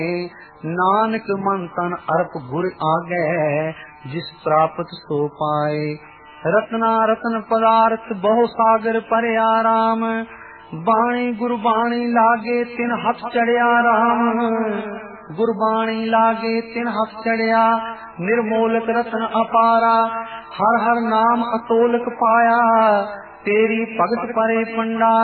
नानक मन तन अर्प गुर आगे, जिस प्राप्त सो पाए। रत्ना रत्न पदार्थ बहु सागर परया राम, बाणी गुरबाणी लागे तिन हथ चढ़िया राम। गुरबाणी लागे तिन हथ चढ़िया, निर्मोलक रत्न अपारा। हर हर नाम अतोलक पाया, तेरी भगत परे पंडा।